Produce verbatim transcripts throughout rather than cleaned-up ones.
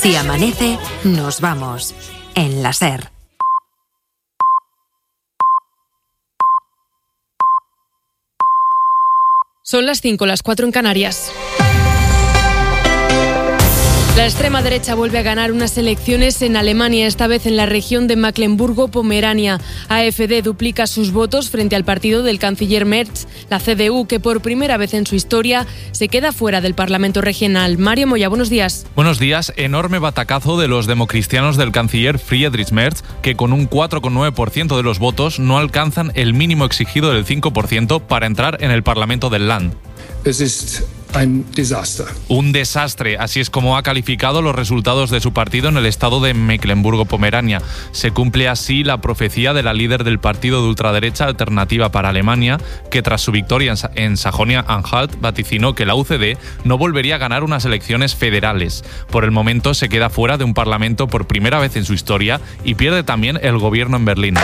Si amanece, nos vamos. En la SER. Son las cinco, las cuatro en Canarias. La extrema derecha vuelve a ganar unas elecciones en Alemania, esta vez en la región de Mecklemburgo-Pomerania. A F D duplica sus votos frente al partido del canciller Merz, la C D U, que por primera vez en su historia se queda fuera del Parlamento regional. Mario Moya, buenos días. Buenos días. Enorme batacazo de los democristianos del canciller Friedrich Merz, que con un cuatro coma nueve por ciento de los votos no alcanzan el mínimo exigido del cinco por ciento para entrar en el Parlamento del Land. Es ist ein Desaster. Un desastre, así es como ha calificado los resultados de su partido en el estado de Mecklemburgo-Pomerania. Se cumple así la profecía de la líder del partido de ultraderecha Alternativa para Alemania, que tras su victoria en Sajonia-Anhalt vaticinó que la U C D no volvería a ganar unas elecciones federales. Por el momento se queda fuera de un parlamento por primera vez en su historia y pierde también el gobierno en Berlín.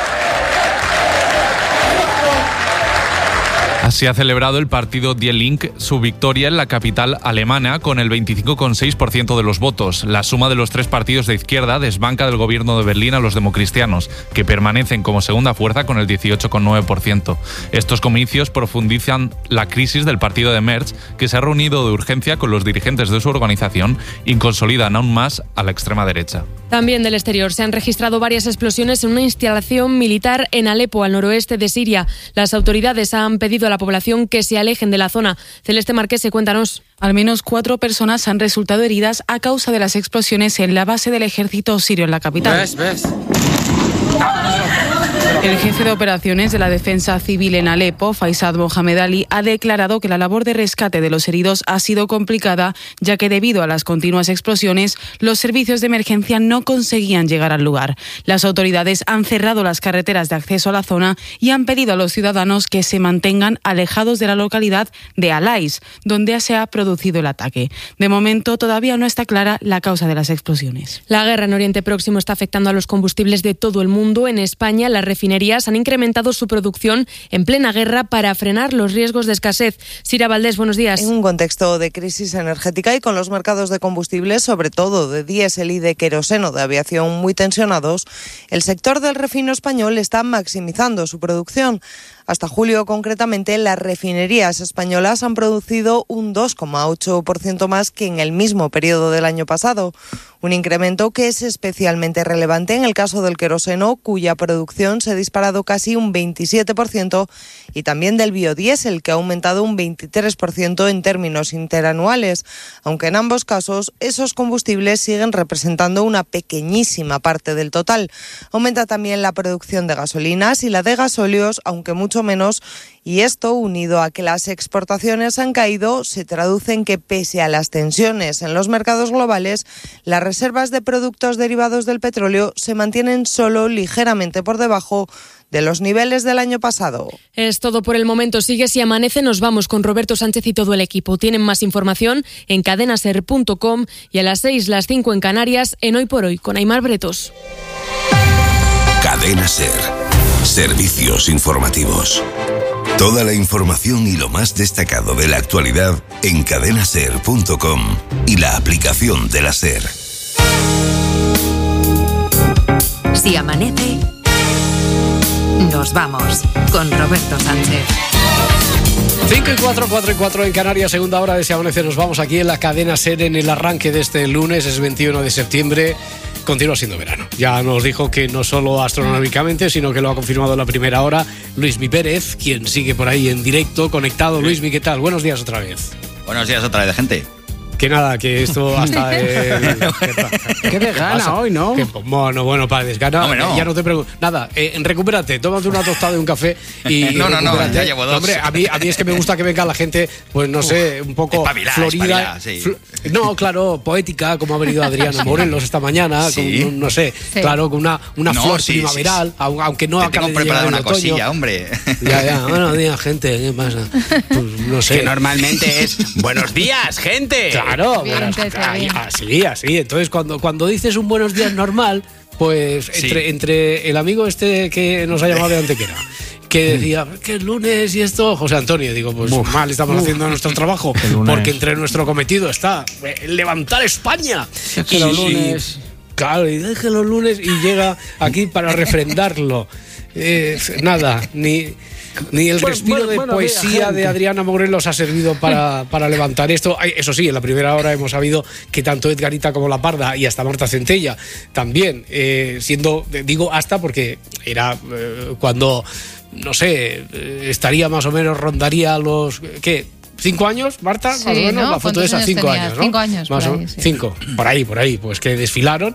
Así ha celebrado el partido Die Linke su victoria en la capital alemana con el veinticinco coma seis por ciento de los votos. La suma de los tres partidos de izquierda desbanca del gobierno de Berlín a los democristianos, que permanecen como segunda fuerza con el dieciocho coma nueve por ciento. Estos comicios profundizan la crisis del partido de Merz, que se ha reunido de urgencia con los dirigentes de su organización y consolidan aún más a la extrema derecha. También del exterior se han registrado varias explosiones en una instalación militar en Alepo, al noroeste de Siria. Las autoridades han pedido a la población que se alejen de la zona. Celeste Marquese, cuéntanos. Al menos cuatro personas han resultado heridas a causa de las explosiones en la base del ejército sirio en la capital. ¿Ves? ¿Ves? El jefe de operaciones de la defensa civil en Alepo, Faisad Mohamed Ali, ha declarado que la labor de rescate de los heridos ha sido complicada, ya que debido a las continuas explosiones, los servicios de emergencia no conseguían llegar al lugar. Las autoridades han cerrado las carreteras de acceso a la zona y han pedido a los ciudadanos que se mantengan alejados de la localidad de Alais, donde se ha producido el ataque. De momento, todavía no está clara la causa de las explosiones. La guerra en Oriente Próximo está afectando a los combustibles de todo el mundo. En España, las refinerías han incrementado su producción en plena guerra para frenar los riesgos de escasez. Sira Valdés, buenos días. En un contexto de crisis energética y con los mercados de combustibles, sobre todo de diésel y de queroseno de aviación muy tensionados, el sector del refino español está maximizando su producción. Hasta julio, concretamente, las refinerías españolas han producido un dos coma ocho por ciento más que en el mismo periodo del año pasado. Un incremento que es especialmente relevante en el caso del queroseno, cuya producción se ha disparado casi un veintisiete por ciento, y también del biodiesel, que ha aumentado un veintitrés por ciento en términos interanuales, aunque en ambos casos esos combustibles siguen representando una pequeñísima parte del total. Aumenta también la producción de gasolinas y la de gasóleos, aunque mucho menos, y esto, unido a que las exportaciones han caído, se traduce en que, pese a las tensiones en los mercados globales, las reservas de productos derivados del petróleo se mantienen solo ligeramente por debajo de los niveles del año pasado. Es todo por el momento. Sigue Si Amanece. Nos vamos con Roberto Sánchez y todo el equipo. Tienen más información en cadena ser punto com y a las seis, las cinco en Canarias, en Hoy por Hoy, con Aimar Bretos. Cadena Ser. Servicios informativos. Toda la información y lo más destacado de la actualidad en cadena ser punto com y la aplicación de la SER. Si amanece, nos vamos con Roberto Sánchez. cinco y cuatro, cuatro y cuatro en Canarias, segunda hora de Si Amanece. Nos vamos aquí en la cadena SER en el arranque de este lunes, es veintiuno de septiembre. Continúa siendo verano. Ya nos dijo que no solo astronómicamente, sino que lo ha confirmado en la primera hora Luismi Pérez, quien sigue por ahí en directo, conectado. Luismi, ¿qué tal? Buenos días otra vez. Buenos días otra vez, gente. Que nada, que esto hasta... El, Qué desgana hoy, ¿no? Que, bueno, bueno, para desgana, no. ya no te pregunto. Nada, eh, recupérate, tómate una tostada y un café y No, no, no, ya llevo dos. Hombre, a mí, a mí es que me gusta que venga la gente, pues no sé, un poco espabilá, florida. espabilá, sí. fl- no, claro, poética, como ha venido Adriano Morelos esta mañana, Sí. con, no sé, Sí. claro, con una, una No, flor sí, primaveral, sí, sí. au- aunque no Te acabe tengo de llegar preparada el una otoño. cosilla, hombre. Ya, ya, buenos días, gente, ¿qué pasa? Pues no sé. Que normalmente es buenos días, gente. Claro, Bien, pero- te hace bien. así, así. Entonces, cuando, cuando dices un buenos días normal, pues Sí. entre, entre el amigo este que nos ha llamado de Antequera que decía que es lunes y esto, José Antonio, digo, pues uf, mal estamos uf, haciendo nuestro trabajo, porque entre nuestro cometido está levantar España. Es que y, los lunes... Y, claro, y deje los lunes y llega aquí para refrendarlo. Eh, nada, ni... Ni el respiro bueno, bueno, de poesía de Adriana Morelos ha servido para, para levantar esto. Eso sí, en la primera hora hemos sabido que tanto Edgarita como La Parda y hasta Marta Centella también, eh, siendo, digo hasta porque era eh, cuando, no sé, eh, estaría más o menos, rondaría los, ¿qué? ¿Cinco años, Marta? Sí, más o menos, ¿no? la foto esa, cinco tenías? años, ¿no? Cinco años, más por o, ahí, sí. Cinco, por ahí, por ahí, pues que desfilaron,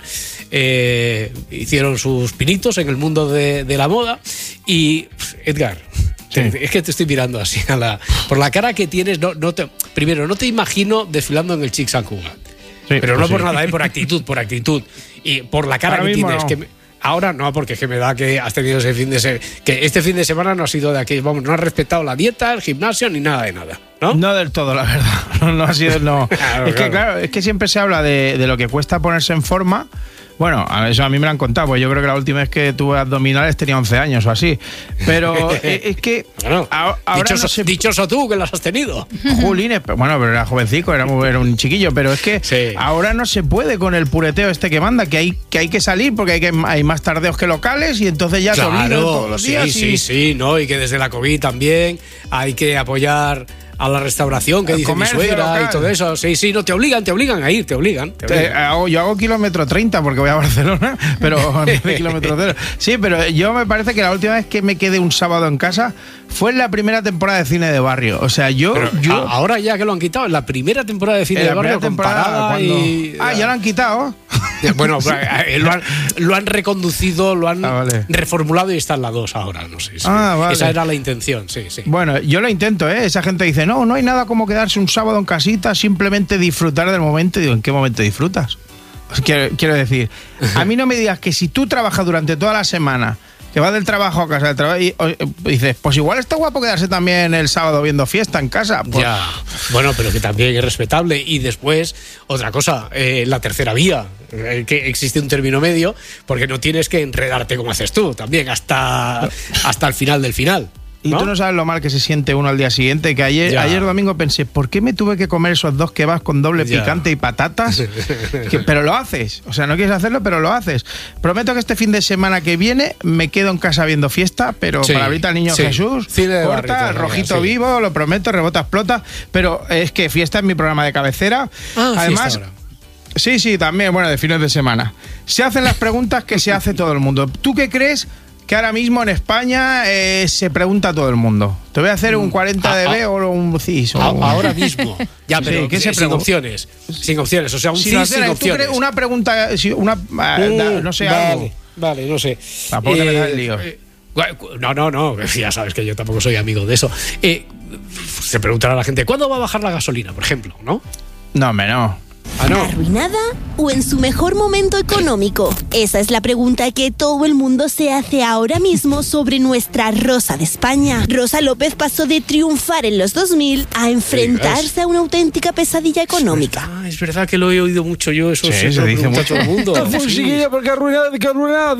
eh, hicieron sus pinitos en el mundo de, de la moda y, Edgar... Sí. Es que te estoy mirando así a la, por la cara que tienes. No, no te, primero, no te imagino desfilando en el Chic San Cugat, sí, pero no pues por sí. nada, ¿eh? por actitud, por actitud y por la cara ahora que tienes. No. Que me, ahora no, porque es que me da que has tenido ese fin de semana, que este fin de semana no ha sido de aquí, vamos, no has respetado la dieta, el gimnasio ni nada de nada. ¿No? No del todo, la verdad. No, no ha sido, no. claro, es que claro. claro, es que siempre se habla de, de lo que cuesta ponerse en forma. Bueno, eso a mí me lo han contado, pues yo creo que la última vez que tuve abdominales tenía once años o así. Pero es que bueno, ahora dichoso, no sé... dichoso tú que las has tenido. Julines, bueno, pero era jovencico, era, era un chiquillo, pero es que sí. ahora no se puede con el pureteo este que manda, que hay que, hay que salir porque hay, que, hay más tardeos que locales y entonces ya claro, te obligan todos los días. Sí, y... sí, sí, ¿no? Y que desde la COVID también hay que apoyar a la restauración que el dice mi suegra local. Y todo eso. Sí, sí, no, te obligan, te obligan a ir, te obligan. Te obligan. Te, hago, yo hago kilómetro treinta porque voy a Barcelona, pero en vez de kilómetro cero. Sí, pero yo me parece que la última vez que me quedé un sábado en casa fue en la primera temporada de cine de barrio. O sea, yo... yo a, ahora ya que lo han quitado, en la primera temporada de cine de barrio comparada cuando... y... Ah, ya lo han quitado. Bueno, lo han, lo han reconducido, lo han ah, vale. reformulado y está en la dos ahora, no sé. Sí. Ah, vale. Esa era la intención, sí, sí. Bueno, yo lo intento, ¿eh? Esa gente dice, no, no hay nada como quedarse un sábado en casita, simplemente disfrutar del momento. Y digo, ¿en qué momento disfrutas? Quiero, quiero decir, a mí no me digas que si tú trabajas durante toda la semana, que vas del trabajo a casa, del trabajo, y, y dices, pues igual está guapo quedarse también el sábado viendo fiesta en casa. Pues... Ya, bueno, pero que también es respetable. Y después, otra cosa, eh, la tercera vía, eh, que existe un término medio, porque no tienes que enredarte como haces tú, también hasta, hasta el final del final. Y ¿no? Tú no sabes lo mal que se siente uno al día siguiente, que ayer, ayer domingo pensé, ¿por qué me tuve que comer esos dos kebabs con doble ya. picante y patatas? que, pero lo haces, o sea, no quieres hacerlo, pero lo haces. Prometo que este fin de semana que viene me quedo en casa viendo fiesta, pero sí, para ahorita el niño sí. Jesús, corta, rojito sí. vivo, lo prometo, rebota, explota, pero es que fiesta es mi programa de cabecera. Ah, además... Sí, sí, también, bueno, de fines de semana. Se hacen las preguntas que se hace todo el mundo. ¿Tú qué crees que ahora mismo en España eh, se pregunta a todo el mundo? Te voy a hacer un cuarenta D B ah, o un C I S. O... Ahora mismo. Ya, pero sí, ¿qué se sin opciones. Sin opciones, o sea, un sin, C I S sin opciones. Una pregunta, una, uh, no sé, vale, algo. Vale, no sé. Tampoco eh, te metas en lío. Eh, no, no, no, ya sabes que yo tampoco soy amigo de eso. Eh, se preguntará a la gente, ¿cuándo va a bajar la gasolina, por ejemplo? ¿No? No, hombre, no. Ah, no. ¿Arruinada o en su mejor momento económico? Esa es la pregunta que todo el mundo se hace ahora mismo sobre nuestra Rosa de España. Rosa López pasó de triunfar en los dos mil a enfrentarse a una auténtica pesadilla económica. Es verdad, es verdad que lo he oído mucho yo, eso sí, se dice mucho el mundo. Chiquilla, porque arruinada, que arruinada,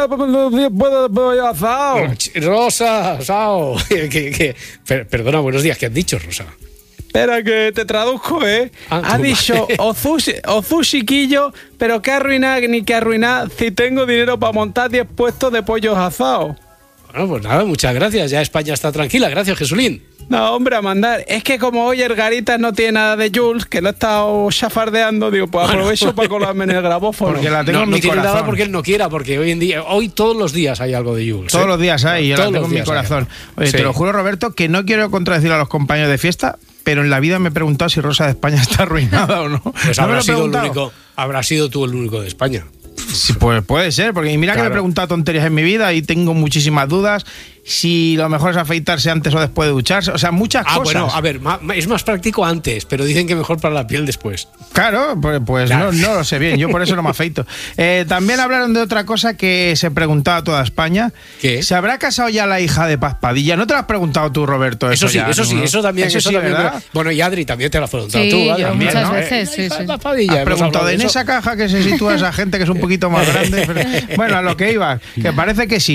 Rosa, Sao. que, que, per, perdona, buenos días, ¿qué has dicho, Rosa? Espera que te traduzco, ¿eh? Ah, ha dicho, Ozu chiquillo, pero qué arruinar ni qué arruinar si tengo dinero para montar diez puestos de pollos asados. Bueno, pues nada, muchas gracias. Ya España está tranquila. Gracias, Jesulín. No, hombre, a mandar. Es que como hoy el Garitas no tiene nada de Jules, que lo he estado chafardeando, digo, pues aprovecho bueno. para colarme en el grabófono. Porque la tengo no, en mi no tiene corazón. Nada porque él no quiera, porque hoy en día, hoy todos los días hay algo de Jules. Todos ¿eh? los días hay, yo todos la tengo en mi corazón. Oye, sí. Te lo juro, Roberto, que no quiero contradecir a los compañeros de fiesta, pero en la vida me he preguntado si Rosa de España está arruinada o no. Pues ¿No habrá, sido el único, habrá sido tú el único de España. Sí, pues puede ser, porque mira claro. que me he preguntado tonterías en mi vida y tengo muchísimas dudas. Si lo mejor es afeitarse antes o después de ducharse, o sea, muchas ah, cosas. Ah, bueno, a ver, ma, es más práctico antes, pero dicen que mejor para la piel después. Claro, pues, pues claro. No, no lo sé bien, yo por eso no me afeito. Eh, también hablaron de otra cosa que se preguntaba a toda España. ¿Qué? ¿Se habrá casado ya la hija de Paz Padilla? ¿No te lo has preguntado tú, Roberto? Eso, eso sí, ya, eso ¿no? sí, eso también. Eso, eso sí, también ¿verdad? Bueno, y Adri también te lo has preguntado sí, tú, ¿vale? Yo también, muchas ¿no? veces, sí, sí. Paz Padilla, has preguntado en esa caja que se sitúa esa gente que es un poquito más grande. Pero, bueno, a lo que iba, que parece que sí.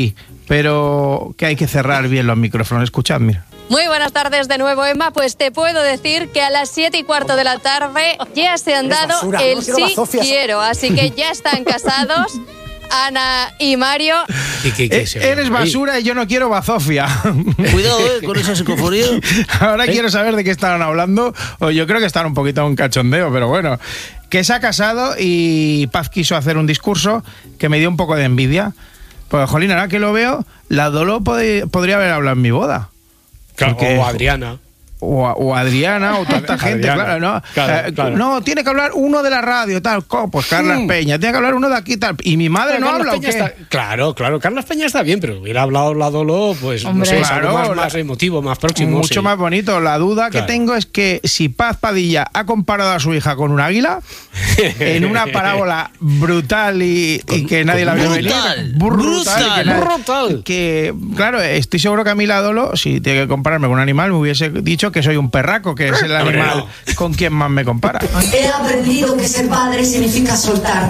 pero que hay que cerrar bien los micrófonos. Escuchad, mira. Muy buenas tardes de nuevo, Emma. Pues te puedo decir que a las siete y cuarto de la tarde ya se han dado basura, el no sí quiero. Así que ya están casados Ana y Mario. ¿Qué, qué, qué eh, eres basura y yo no quiero bazofia. Cuidado, eh, con esa psicofonía. Ahora ¿Eh? quiero saber de qué estaban hablando. O yo creo que estaban un poquito a un cachondeo, pero bueno. Que se ha casado y Paz quiso hacer un discurso que me dio un poco de envidia. Pues, jolín, ahora que lo veo, la Dolo pod- podría haber hablado en mi boda. Claro, porque, o Adriana. O, o Adriana, o tanta gente, claro, ¿no? Claro, eh, claro. No, tiene que hablar uno de la radio, tal, pues Carlas mm. Peña, tiene que hablar uno de aquí, tal. Y mi madre pero no Carlos habla, Peña ¿o qué? Está, claro, claro, Carlas Peña está bien, pero hubiera hablado la Dolo, pues, hombre, no sé, claro, algo más, más emotivo, más próximo. Mucho sí. más bonito. La duda claro. que tengo es que si Paz Padilla ha comparado a su hija con un águila, en una parábola brutal y, con, y que nadie la vio venir. Brutal, brutal. brutal. brutal. Que, claro, estoy seguro que a mí la Dolo, si tiene que compararme con un animal, me hubiese dicho que soy un perraco, que es el animal no. con quien más me compara. He aprendido que ser padre significa soltar,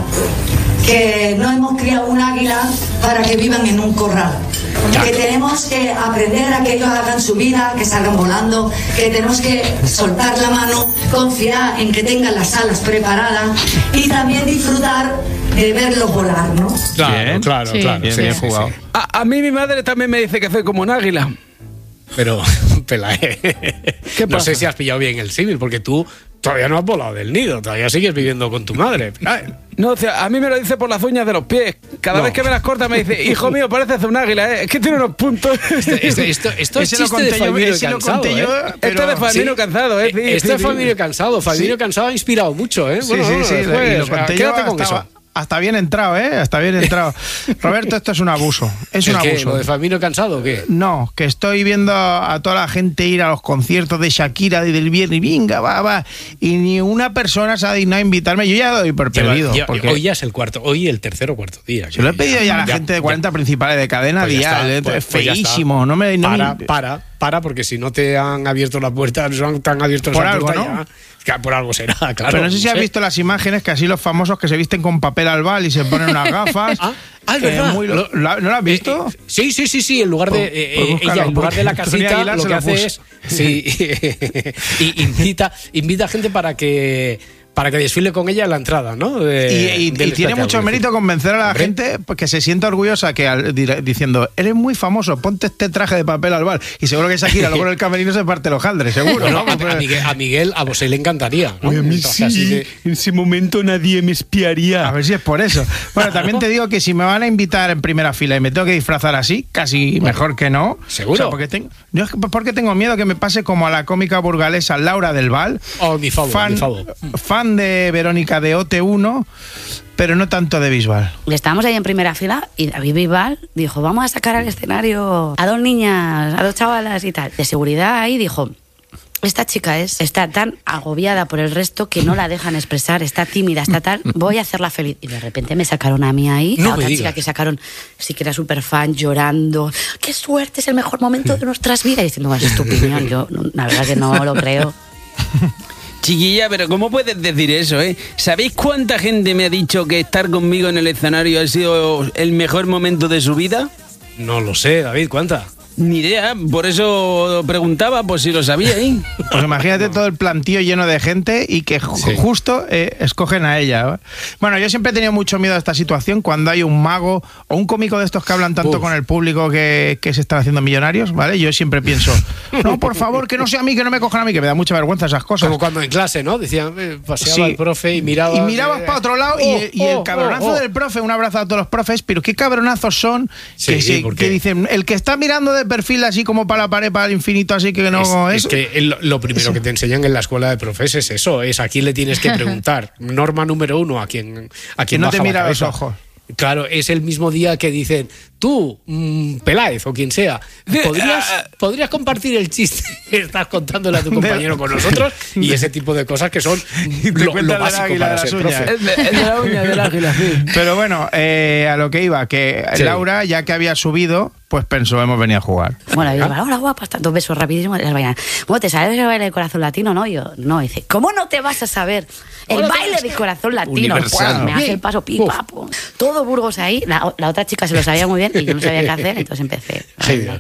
que no hemos criado un águila para que vivan en un corral, que tenemos que aprender a que ellos hagan su vida, que salgan volando, que tenemos que soltar la mano, confiar en que tengan las alas preparadas y también disfrutar de verlos volar, ¿no? Claro, bien, claro, sí. claro. Bien, sí, bien sí, jugado. Sí. A, a mí mi madre también me dice que soy como un águila. Pero, Pelae, ¿Qué no sé si has pillado bien el símil, porque tú todavía no has volado del nido, todavía sigues viviendo con tu madre. Pelae. No, o sea, a mí me lo dice por las uñas de los pies. Cada no. vez que me las corta me dice, hijo mío, pareces un águila, ¿eh? Es que tiene unos puntos. Este, este, esto esto es chiste de Famino Cansado, ¿eh? Esto es de Famino sí. Cansado, ¿eh? Sí, esto sí, es Famino sí. Cansado. Famino sí. Cansado ha inspirado mucho, ¿eh? Bueno, sí, sí, no, sí. después, y lo conté yo quédate con hasta, eso. Hasta bien entrado, ¿eh? Hasta bien entrado. Roberto, esto es un abuso. Es un ¿El qué? abuso. ¿Lo de Famino Cansado o qué? No, que estoy viendo a toda la gente ir a los conciertos de Shakira y del viernes, y venga, va, va. Y ni una persona se ha dignado a invitarme. Yo ya doy por perdido. Lleva, porque hoy ya es el cuarto, hoy el tercer o cuarto día. Se lo he pedido ya a la ya, gente de cuarenta ya. principales de cadena pues dial. Está, pues, es feísimo. Pues no me, no para, me... para, para, porque si no te han abierto la puerta, no te han abierto por esa algo, puerta ¿no? ya. Que por algo será, claro. Pero no sé si no has sé. visto las imágenes que así los famosos que se visten con papel albal y se ponen unas gafas. ah, ah, es verdad. Muy, ¿No lo has visto? Eh, eh, sí, sí, sí, sí. En lugar de eh, ella, en lugar de la casita, lo que hace es sí, y invita, invita a gente para que para que desfile con ella en la entrada, ¿no? De, y y, y tiene mucho mérito convencer a la Hombre. gente que se sienta orgullosa que al, diciendo, eres muy famoso, ponte este traje de papel albal. Y seguro que Shakira luego en el camerino se parte los jaldres, seguro. No, ¿no? A, a, Miguel, a Miguel, a vos le encantaría, ¿no? Oye, a mí sí, de... en ese momento nadie me espiaría. A ver si es por eso. Bueno, también te digo que si me van a invitar en primera fila y me tengo que disfrazar así, casi bueno, mejor que no. ¿Seguro? O sea, porque, tengo, yo, porque tengo miedo que me pase como a la cómica burgalesa Laura del Val. Oh, mi favor, fan, mi favor. Fan de Verónica de O T uno, pero no tanto de Bisbal. Estábamos ahí en primera fila y David Bisbal dijo, vamos a sacar al escenario a dos niñas, a dos chavalas y tal. De seguridad ahí dijo, esta chica es está tan agobiada por el resto que no la dejan expresar, está tímida, está tal, voy a hacerla feliz. Y de repente me sacaron a mí ahí, no a otra chica que sacaron, sí que era súper fan, llorando, qué suerte, es el mejor momento de nuestras vidas. Y diciendo, bueno, es tu opinión, yo la verdad que no lo creo. Chiquilla, pero ¿cómo puedes decir eso, eh? ¿Sabéis cuánta gente me ha dicho que estar conmigo en el escenario ha sido el mejor momento de su vida? No lo sé, David, ¿cuánta? Ni idea, por eso preguntaba, pues si lo sabía, ¿eh? Pues imagínate todo el plantío lleno de gente y que ju- sí. justo eh, escogen a ella. Bueno, yo siempre he tenido mucho miedo a esta situación cuando hay un mago o un cómico de estos que hablan tanto Uf. con el público que, que se están haciendo millonarios, ¿vale? Yo siempre pienso, no, por favor, que no sea a mí, que no me cojan a mí, que me da mucha vergüenza esas cosas. Como cuando en clase, ¿no? Decían, eh, paseaba sí. el profe y miraba... Y mirabas eh, para otro lado oh, y, y el cabronazo oh, oh. del profe, un abrazo a todos los profes, pero qué cabronazos son que, sí, se, que dicen, el que está mirando de perfil así como para la pared, para el infinito, así que no... Es, es que el, lo primero que te enseñan en la escuela de profes es eso, es a quién le tienes que preguntar. Norma número uno, a quién a quien no te mira a los ojos. Claro, es el mismo día que dicen, tú, mmm, Peláez o quien sea, ¿podrías, ¿podrías compartir el chiste que estás contándole a tu compañero con nosotros? Y ese tipo de cosas que son lo, lo básico para ser profe. Es de, es de la uña del águila, sí. Pero bueno, eh, a lo que iba, que sí. Laura, ya que había subido, pues pensó, hemos venido a jugar. Bueno, yo, hola guapas, tantos besos rapidísimos. Bueno, ¿te sabes el baile del corazón latino? No, yo, no, dice, ¿cómo no te vas a saber el baile del corazón latino? Pues, me hace el paso pipa. todo Burgos ahí, la, la otra chica se lo sabía muy bien y yo no sabía qué hacer, entonces empecé. Alegría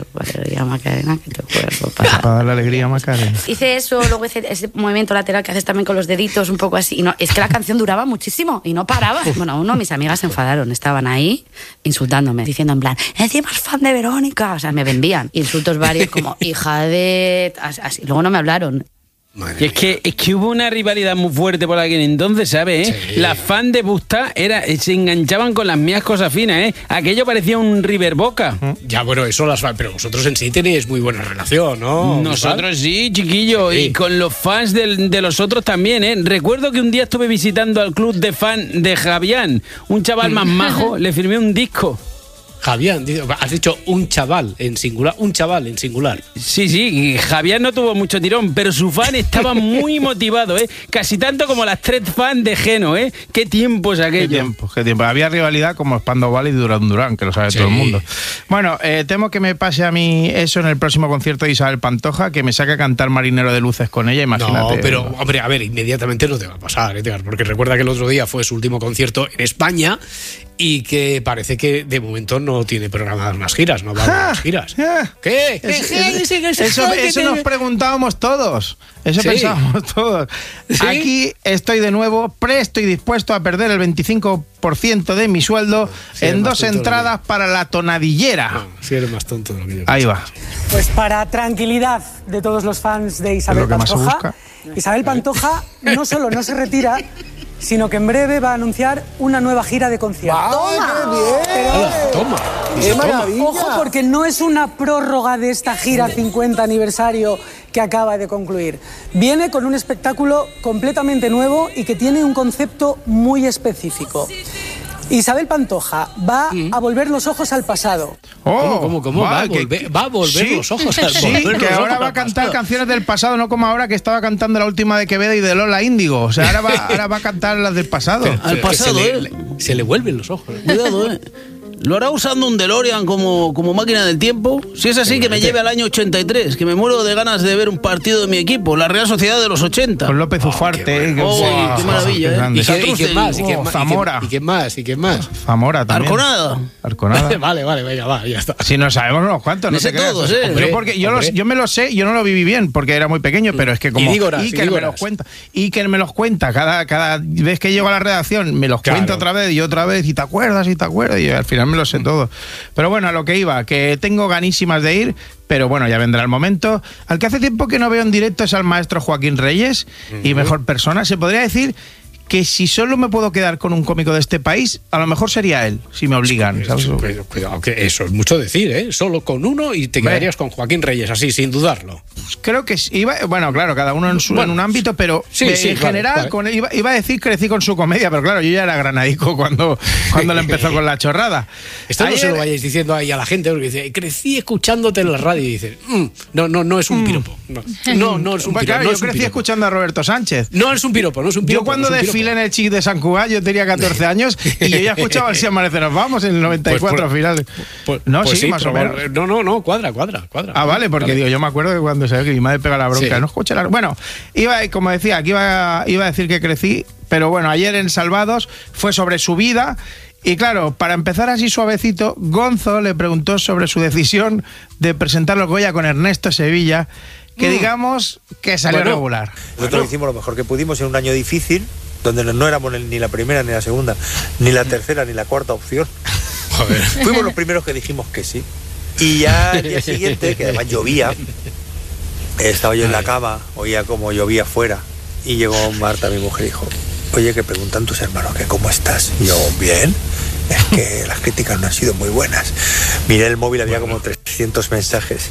Macarena, que tu cuerpo para... Para dar la alegría a Macarena. Hice eso, luego hice ese movimiento lateral que haces también con los deditos, un poco así. Y no, es que la canción duraba muchísimo y no paraba. Bueno, uno de mis amigas se enfadaron, estaban ahí insultándome, diciendo en plan, encima es fan de Verónica. O sea, me vendían insultos varios como hija de... Así. Luego no me hablaron. Y es que, es que hubo una rivalidad muy fuerte por aquel entonces, ¿sabes? ¿Eh? Sí. Las fans de Busta era, se enganchaban con las mías cosas finas, ¿eh? Aquello parecía un River Boca. Ya, bueno, eso las fans, pero vosotros en sí tenéis muy buena relación, ¿no? Nosotros sí, chiquillo, sí. Y con los fans de, de los otros también, ¿eh? Recuerdo que un día estuve visitando al club de fan de Javián, un chaval más majo, le firmé un disco. Javián, has dicho un chaval en singular, un chaval en singular. Sí, sí, Javián no tuvo mucho tirón, pero su fan estaba muy motivado, ¿eh? Casi tanto como las tres fans de Geno, ¿eh? Qué tiempos aquello. Qué tiempo, qué tiempo. Había rivalidad como Spandau y Durán Durán, que lo sabe sí. todo el mundo. Bueno, eh, temo que me pase a mí eso en el próximo concierto de Isabel Pantoja, que me saque a cantar Marinero de Luces con ella, imagínate. No, pero, hombre, a ver, inmediatamente no te va a pasar, Edgar, porque recuerda que el otro día fue su último concierto en España y que parece que de momento no tiene programadas más giras, no va a haber más giras. ¿Qué? ¿Qué? Es, es, es, eso eso nos preguntábamos todos, eso sí. pensábamos todos. ¿Sí? Aquí estoy de nuevo presto y dispuesto a perder el veinticinco por ciento de mi sueldo sí, en dos entradas para la tonadillera. No, si eres más tonto de lo que yo Ahí va. Pues para tranquilidad de todos los fans de Isabel Pantoja, Isabel Pantoja no solo no se retira, sino que en breve va a anunciar una nueva gira de conciertos. ¡Toma! ¡Qué bien! Pero, ¡Toma! ¡Qué maravilla! Ojo, porque no es una prórroga de esta gira cincuenta aniversario que acaba de concluir. Viene con un espectáculo completamente nuevo y que tiene un concepto muy específico. Isabel Pantoja va ¿Mm? a volver los ojos al pasado. Oh, ¿Cómo, cómo, cómo? Va, va, a volver, que, va a volver sí, los ojos al pasado. Sí, que ahora va a cantar canciones del pasado, no como ahora que estaba cantando la última de Quevedo y de Lola Índigo. O sea, ahora va, ahora va a cantar las del pasado. Pero, al pasado, se ¿eh? Le, se le vuelven los ojos. Cuidado, ¿eh? ¿Lo hará usando un DeLorean como, como máquina del tiempo? Si es así, que me lleve al año ochenta y tres, que me muero de ganas de ver un partido de mi equipo, la Real Sociedad de los ochenta. Con López Ufarte. Oh, qué, oh, wow, qué maravilla, ¿eh? ¿Y, qué, ¿Y quién más? ¿Y quién oh, más? Zamora. ¿Y quién más? ¿Y quién más? Zamora también. Arconada. Arconada. Vale, vale, venga, va, ya está. Si no sabemos unos cuantos, no sé todos, ¿eh? Yo, porque yo, los, yo me lo sé, yo no lo viví bien, porque era muy pequeño, pero es que como... Y Dígoras, Iker me los cuenta. Iker me los cuenta, cada, cada vez que llego a la redacción, me los claro. cuenta otra vez y otra vez, y te acuerdas, y te acuerdas, y al final me lo sé todo. Pero bueno, a lo que iba, que tengo ganísimas de ir, pero bueno, ya vendrá el momento. Al que hace tiempo que no veo en directo es al maestro Joaquín Reyes, uh-huh. y mejor persona. Se podría decir que si solo me puedo quedar con un cómico de este país, a lo mejor sería él, si me obligan. ¿Sabes? Cuidado, cuidado, que eso es mucho decir, ¿eh? Solo con uno y te quedarías con Joaquín Reyes, así, sin dudarlo. Pues creo que iba, bueno, claro, cada uno en, su, bueno, en un ámbito, pero sí, eh, sí, en vale, general, vale. Con, iba, iba a decir crecí con su comedia, pero claro, yo ya era granadico cuando, cuando le empezó con la chorrada. Esto Ayer, no se lo vayáis diciendo ahí a la gente, porque dice, crecí escuchándote en la radio, y dice, mm, no, no, no es un piropo. No, no, no es un piropo. Claro, no yo es un crecí piropo. escuchando a Roberto Sánchez. No es un piropo, no es un piropo. Yo cuando no es desfilé en el Chic de San Cuba, yo tenía catorce años y yo ya escuchaba el Si amanece nos vamos en el noventa y cuatro pues, final. Pues, no, pues sí, sí, más o menos. No, no, no, cuadra, cuadra, cuadra. Ah, vale, porque vale. digo, yo me acuerdo de cuando sabía que mi madre pega la bronca. Sí. No escucha la... Bueno, iba, como decía, aquí iba, iba a decir que crecí, pero bueno, ayer en Salvados fue sobre su vida. Y claro, para empezar así suavecito, Gonzo le preguntó sobre su decisión de presentar los Goya con Ernesto Sevilla, que mm. digamos que salió bueno, regular. Nosotros bueno. hicimos lo mejor que pudimos en un año difícil, donde no éramos ni la primera, ni la segunda, ni la tercera, ni la cuarta opción. Joder. Fuimos los primeros que dijimos que sí. Y ya al día siguiente, que además llovía, estaba yo en la cama, oía como llovía afuera, y llegó Marta, mi mujer, y dijo, oye, que preguntan tus hermanos que cómo estás. Y yo, bien, es que las críticas no han sido muy buenas. Miré el móvil, había como trescientos mensajes.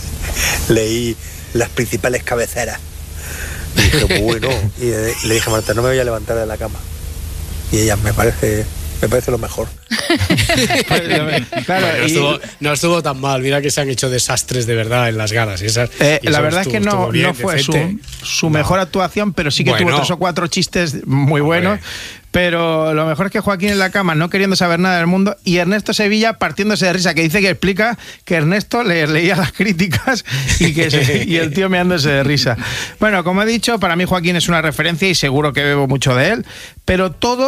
Leí las principales cabeceras. Y dije, bueno, y le dije a Marta, no me voy a levantar de la cama. Y ella, me parece... Me parece lo mejor. Claro, no, estuvo, no estuvo tan mal. Mira que se han hecho desastres de verdad en las galas. Y esas, eh, y la verdad estuvo, es que no, bien, no fue decente. su, su no. mejor actuación, pero sí que bueno. tuvo tres o cuatro chistes muy buenos. Hombre. Pero lo mejor es que Joaquín en la cama, no queriendo saber nada del mundo, y Ernesto Sevilla partiéndose de risa, que dice que explica que Ernesto le leía las críticas y, que se, y el tío meándose de risa. Bueno, como he dicho, para mí Joaquín es una referencia y seguro que bebo mucho de él, pero todos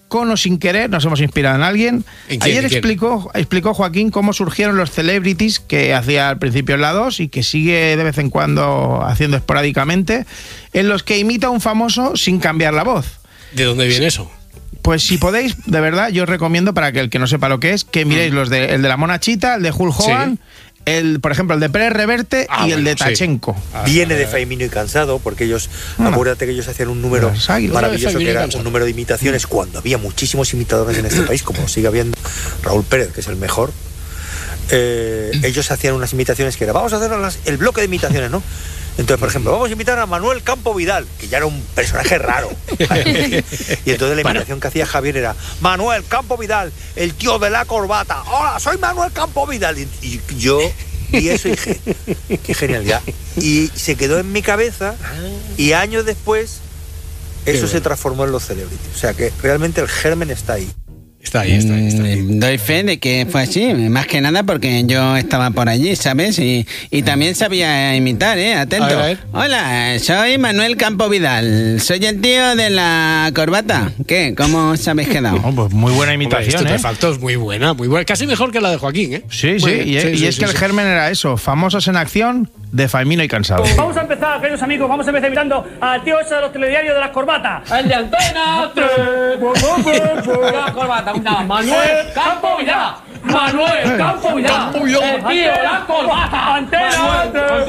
con o sin querer, nos hemos inspirado en alguien. ¿En quién, Ayer en quién? explicó, explicó Joaquín cómo surgieron los celebrities que hacía al principio en la dos y que sigue de vez en cuando haciendo esporádicamente, en los que imita a un famoso sin cambiar la voz. ¿De dónde viene eso? Pues si podéis, de verdad, yo os recomiendo, para que el que no sepa lo que es, que miréis los de, el de la Mona Chita, el de Hulk Hogan, sí. el, por ejemplo, el de Pérez Reverte ah, y bueno, el de Tachenko. Sí. Ah, Viene de Faimino y Cansado, porque ellos, ah, acuérdate que ellos hacían un número maravilloso, que era un número de imitaciones, cuando había muchísimos imitadores en este país, como sigue habiendo Raúl Pérez, que es el mejor. Eh, ellos hacían unas imitaciones que era, vamos a hacer las, el bloque de imitaciones, ¿no? Entonces, por ejemplo, vamos a imitar a Manuel Campo Vidal, que ya era un personaje raro. Y entonces la imitación bueno. que hacía Javier era Manuel Campo Vidal, el tío de la corbata. Hola, soy Manuel Campo Vidal. Y, y yo vi eso y dije, qué genialidad. Y se quedó en mi cabeza y años después eso se transformó en los celebrities. O sea que realmente el germen está ahí. Está ahí, está ahí, está ahí. Doy fe de que fue así, más que nada porque yo estaba por allí, ¿sabes? Y, y también sabía imitar, ¿eh? Atento. A ver, a ver. Hola, soy Manuel Campo Vidal, soy el tío de la corbata. ¿Qué? ¿Cómo os habéis quedado? Oh, pues muy buena imitación, Hombre, ¿eh? Estupefactos, muy buena, muy buena. Casi mejor que la de Joaquín, ¿eh? Sí, sí, bueno, y, sí, y sí, es sí, que sí. el germen era eso, famosos en acción, de Faimino y Cansado. Vamos a empezar, queridos amigos, vamos a empezar imitando al tío ese de los telediarios de las corbatas. El de Antena tres. La corbata, una Manuel Campo Vidal. Manuel Campo Vidal. El tío de la corbata. Antena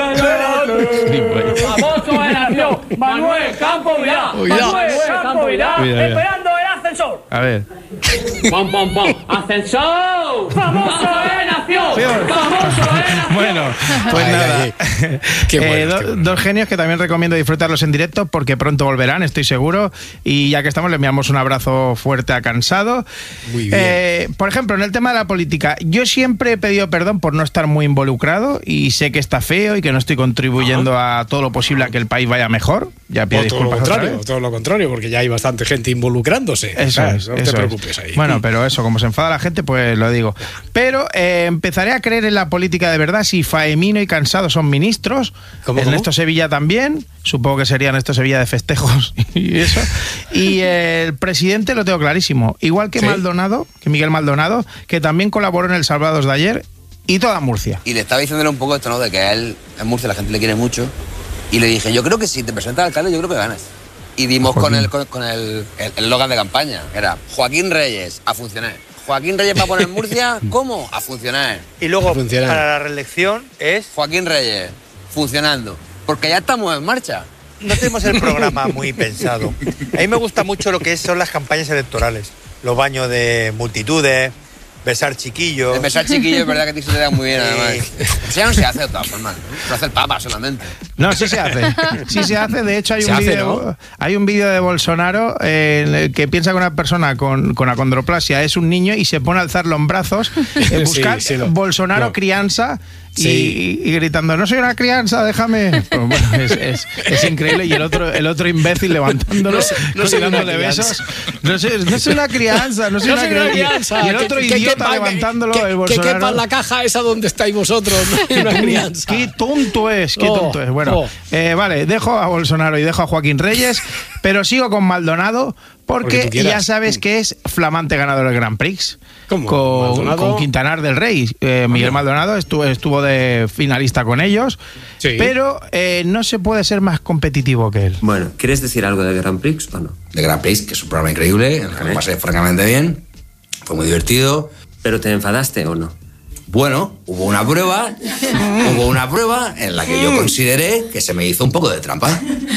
tres. Famoso en acción. Manuel Campo Vidal. Manuel Campo Vidal. Esperando el ascensor. A ver. Pam, pam, pam. Ascensor. Famoso en acción. Famoso en acción. Bueno, pues ay, nada. Ay, ay. Qué bueno, eh, do, qué bueno. Dos genios que también recomiendo disfrutarlos en directo porque pronto volverán, estoy seguro. Y ya que estamos, le enviamos un abrazo fuerte a Cansado. Muy bien. Eh, por ejemplo, en el tema de la política, yo siempre he pedido perdón por no estar muy involucrado y sé que está feo y que no estoy contribuyendo Ajá. a todo lo posible a que el país vaya mejor. Ya pido o todo lo disculpas otra contrario, vez. todo lo contrario, porque ya hay bastante gente involucrándose. Eso ¿sabes? es, no eso te preocupes es. ahí. Bueno, pero eso, como se enfada la gente, pues lo digo. Pero eh, empezaré a creer en la política de verdad si Faemino y Cansado son ministros. ¿Cómo, Ernesto cómo? Sevilla también. Supongo que sería Ernesto Sevilla de festejos y eso. Y el presidente lo tengo clarísimo. Igual que ¿Sí? Maldonado, que Miguel Maldonado, que también colaboró en el Salvados de ayer, y toda Murcia. Y le estaba diciéndole un poco esto, ¿no? De que a él, en Murcia, la gente le quiere mucho. Y le dije, yo creo que si te presentas alcalde, yo creo que ganas. Y dimos Joaquín. con el con, con el eslogan de campaña. Era Joaquín Reyes, a funcionar. Joaquín Reyes va a poner Murcia, ¿cómo? A funcionar. Y luego, para la reelección, es... Joaquín Reyes, funcionando. Porque ya estamos en marcha. No tenemos el programa muy pensado. A mí me gusta mucho lo que son las campañas electorales. Los baños de multitudes, besar chiquillos. El besar chiquillos es verdad que te da muy bien, además. Eso ya no se hace de todas formas, ¿no? Lo hace el Papa solamente. No, sí se hace. Sí se hace. De hecho, hay Se un hace, vídeo ¿no? hay un vídeo de Bolsonaro eh, en el que piensa que una persona con, con acondroplasia es un niño y se pone a alzarlo en brazos, eh, buscar Sí, sí, lo- Bolsonaro lo- crianza y, Sí. y gritando, no soy una crianza, déjame. Pues bueno, es, es- es increíble. Y el otro el otro imbécil levantándolo, No soy- no soy y una dándole crianza. besos. No soy, no soy una crianza, no soy, No una, soy una cri- crianza. Y el otro Que- que idiota quepa- levantándolo, que, el que Bolsonaro. quepa en la caja esa donde estáis vosotros, no hay una crianza. Qué tonto es, qué Oh, tonto es. Bueno, oh. eh, vale, dejo a Bolsonaro y dejo a Joaquín Reyes, pero sigo con Maldonado Porque porque tú quieras. ya sabes que es flamante ganador del Grand Prix. ¿Cómo? Con, ¿Maldonado? con Quintanar del Rey. Eh, Miguel Anda. Maldonado estuvo, estuvo de finalista con ellos, Sí. pero eh, no se puede ser más competitivo que él. Bueno, ¿quieres decir algo de Grand Prix o no? De Grand Prix, que es un programa increíble, en el que lo pasé francamente bien, fue muy divertido. ¿Pero te enfadaste o no? Bueno, hubo una prueba, hubo una prueba en la que yo consideré que se me hizo un poco de trampa.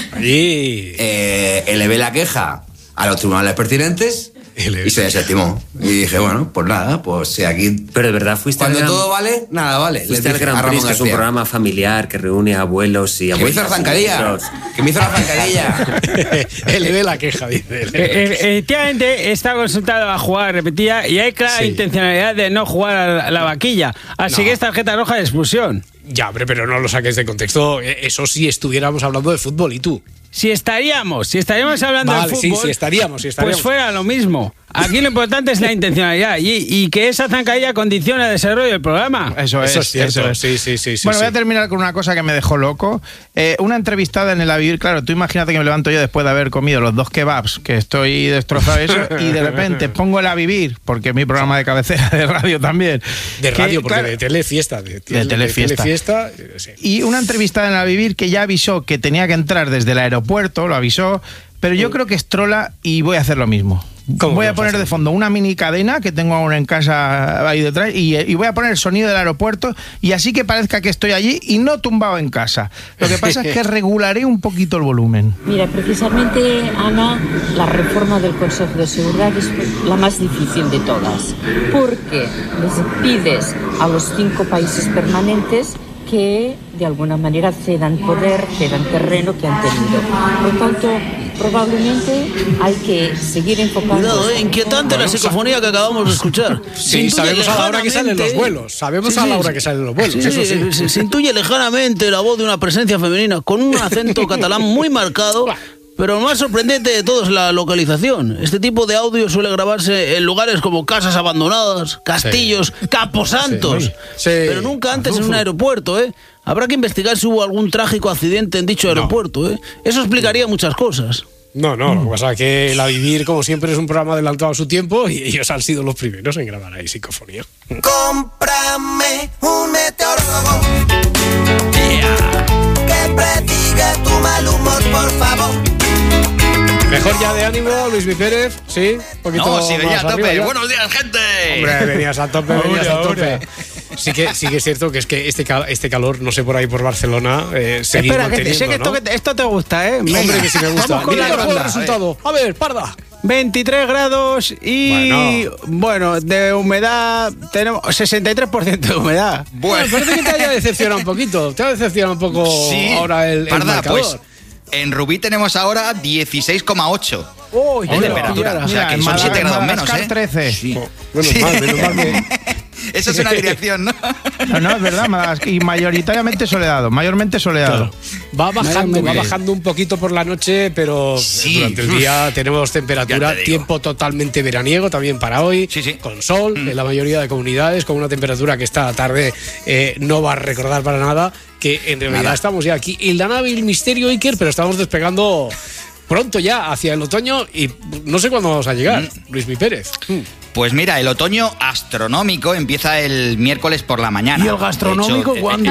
Allí. Eh, elevé la queja a los tribunales pertinentes y se desestimó. Y dije, bueno, pues nada, pues si aquí... Pero de verdad fuiste Cuando al Gran- todo vale, nada vale. Les Fuiste al dije a Grand Ramón Prix, que es un García. programa familiar que reúne a abuelos y Que me abuelas. hizo la y zancadilla, nietos. que me hizo la zancadilla. Elevé la queja, dice. Eh, eh, Efectivamente, está consultado a jugar repetida y hay clara Sí. intencionalidad de no jugar a la, la vaquilla. Así No. que es tarjeta roja de expulsión. Ya, hombre, pero no lo saques de contexto. Eh, Eso sí estuviéramos hablando de fútbol, ¿y tú? Si estaríamos, si estaríamos hablando Vale, de sí, fútbol, sí estaríamos, sí estaríamos. pues fuera lo mismo. aquí lo importante es la intencionalidad y, y que esa zancadilla condiciona el desarrollo del programa. Eso es, eso es cierto. Eso es. Sí, sí, sí, sí. Bueno, sí. voy a terminar con una cosa que me dejó loco. Eh, una entrevistada en el A Vivir, claro, tú imagínate que me levanto yo después de haber comido los dos kebabs, que estoy destrozado eso, y de repente pongo el A Vivir, porque es mi programa de cabecera de radio también. De que, radio, porque claro, de telefiesta. De, tele, de telefiesta. De telefiesta sí. Y una entrevistada en el A Vivir que ya avisó que tenía que entrar desde el aeropuerto, lo avisó, pero yo creo que es trola y voy a hacer lo mismo. Voy a poner de fondo una mini cadena que tengo aún en casa ahí detrás y, y voy a poner el sonido del aeropuerto y así que parezca que estoy allí y no tumbado en casa. Lo que pasa es que regularé un poquito el volumen. Mira, precisamente, Ana, la reforma del Consejo de Seguridad es la más difícil de todas, porque les pides a los cinco países permanentes que de alguna manera cedan poder, cedan terreno que han tenido. Por lo tanto, probablemente hay que seguir enfocando... Cuidado, eh, inquietante la psicofonía que acabamos de escuchar. Sí, sabemos a la hora que salen los vuelos. Sabemos sí, a la hora que salen los vuelos, sí, eso sí. Se, se intuye lejanamente la voz de una presencia femenina con un acento catalán muy marcado. Pero lo más sorprendente de todo es la localización. Este tipo de audio suele grabarse en lugares como casas abandonadas, castillos, sí. camposantos. Sí. Sí. Pero nunca antes en un aeropuerto, ¿eh? Habrá que investigar si hubo algún trágico accidente en dicho aeropuerto, no. ¿eh? Eso explicaría muchas cosas. No, no, lo que pasa es que el A Vivir, como siempre, es un programa adelantado a su tiempo y ellos han sido los primeros en grabar ahí psicofonía. Cómprame un meteorólogo. Yeah. Que prediga tu mal humor, por favor. Mejor ya de ánimo, Luis Mi Pérez, ¿sí? Un poquito no, sí, venía a tope. Ya. Buenos días, gente. Hombre, venías a tope, venías a tope. Sí que, sí que es cierto que es que este, cal, este calor, no sé por ahí por Barcelona, eh, seguir Espera, que te, sé que ¿no? esto, que esto te gusta, ¿eh? Venga. Hombre, que sí me gusta. Vamos con Mira la el resultado. A ver, Parda. veintitrés grados y, bueno. bueno, de humedad, tenemos sesenta y tres por ciento de humedad. Bueno, parece que te haya decepcionado un poquito. Te ha decepcionado un poco sí, ahora el, Parda, el marcador. Pues, en Rubí tenemos ahora dieciséis coma ocho. Oh, de temperatura. Mira, o sea, que son siete grados menos, ¿eh? trece. Sí. Oh, bueno, sí. Mal, menos mal que... Eso es una dirección, ¿no? No, no, es verdad. Y mayoritariamente soleado, mayormente soleado. Claro. Va bajando, va bajando un poquito por la noche, pero sí. durante el día tenemos temperatura, tiempo totalmente veraniego también para hoy, sí, sí. con sol mm. en la mayoría de comunidades, con una temperatura que esta tarde eh, no va a recordar para nada, que en realidad nada. Estamos ya aquí en la nave El Misterio Iker, pero estamos despegando pronto ya hacia el otoño y no sé cuándo vamos a llegar, mm. Luis Mi Pérez. Mm. Pues mira, el otoño astronómico empieza el miércoles por la mañana. ¿Y el gastronómico hecho, cuándo?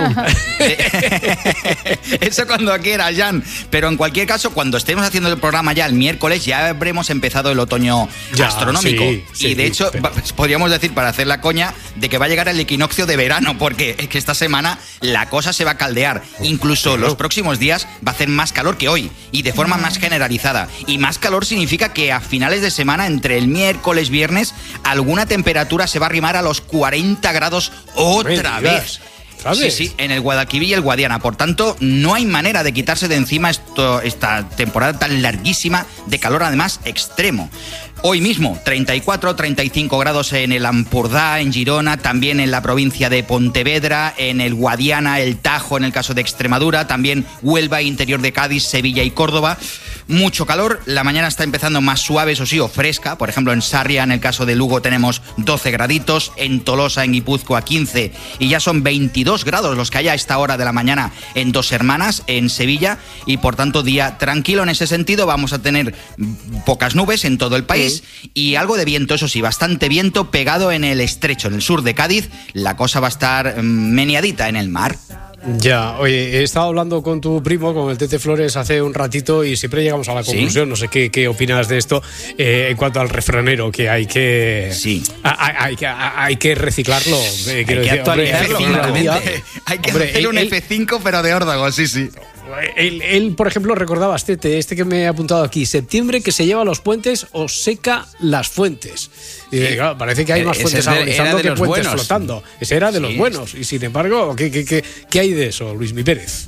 Eso cuando quiera, Jan. Pero en cualquier caso, cuando estemos haciendo el programa ya el miércoles, ya habremos empezado el otoño ya, astronomómico. Sí, sí, y de hecho, pero... podríamos decir, para hacer la coña, de que va a llegar el equinoccio de verano, porque es que esta semana la cosa se va a caldear. Incluso pero... los próximos días va a hacer más calor que hoy, y de forma más generalizada. Y más calor significa que a finales de semana, entre el miércoles y viernes, alguna temperatura se va a arrimar a los cuarenta grados otra vez. Sí, sí, en el Guadalquivir y el Guadiana. Por tanto, no hay manera de quitarse de encima esto, esta temporada tan larguísima de calor, además extremo. Hoy mismo, treinta y cuatro, treinta y cinco grados en el Ampurdá, en Girona, también en la provincia de Pontevedra, en el Guadiana, el Tajo, en el caso de Extremadura, también Huelva, interior de Cádiz, Sevilla y Córdoba. Mucho calor, la mañana está empezando más suave, eso sí, o fresca. Por ejemplo, en Sarria, en el caso de Lugo, tenemos doce graditos, en Tolosa, en Guipúzcoa, quince, y ya son veintidós grados los que hay a esta hora de la mañana en Dos Hermanas, en Sevilla, y por tanto día tranquilo en ese sentido. Vamos a tener pocas nubes en todo el país. Y algo de viento, eso sí, bastante viento pegado en el estrecho, en el sur de Cádiz. La cosa va a estar meneadita en el mar. Ya, oye, he estado hablando con tu primo, con el Tete Flores, hace un ratito y siempre llegamos a la conclusión, ¿sí? No sé qué, qué opinas de esto, eh, en cuanto al refranero, que hay que sí. hay, hay, hay, hay que reciclarlo. Eh, hay, quiero que decir, actualizarlo, hombre, hay que hombre, hacer el, un el, F cinco, pero de órdago, sí, sí. Él, él, por ejemplo, recordaba este, este que me he apuntado aquí, septiembre que se lleva los puentes o seca las fuentes. Y sí. claro, parece que hay más fuentes agonizando que puentes buenos. Flotando. Ese era de sí. los buenos. Y sin embargo, ¿qué, qué, qué, ¿qué hay de eso, Luis Mi Pérez?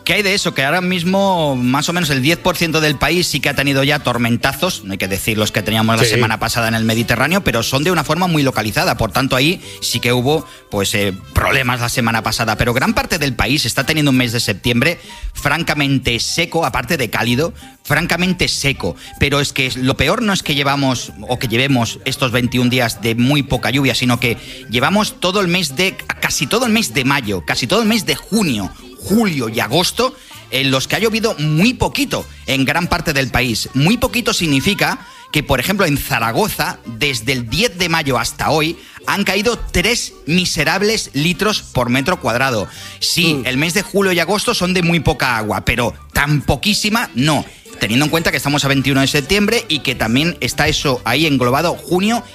¿Qué hay de eso? Que ahora mismo más o menos el diez por ciento del país sí que ha tenido ya tormentazos, no hay que decir los que teníamos la sí. semana pasada en el Mediterráneo, pero son de una forma muy localizada, por tanto ahí sí que hubo pues eh, problemas la semana pasada, pero gran parte del país está teniendo un mes de septiembre francamente seco, aparte de cálido, francamente seco, pero es que lo peor no es que llevamos o que llevemos estos veintiún días de muy poca lluvia, sino que llevamos todo el mes de, casi todo el mes de mayo, casi todo el mes de junio, julio y agosto, en los que ha llovido muy poquito en gran parte del país. Muy poquito significa que, por ejemplo, en Zaragoza, desde el diez de mayo hasta hoy, han caído tres miserables litros por metro cuadrado. Sí, mm. el mes de julio y agosto son de muy poca agua, pero tan poquísima no. Teniendo en cuenta que estamos a veintiuno de septiembre y que también está eso ahí englobado junio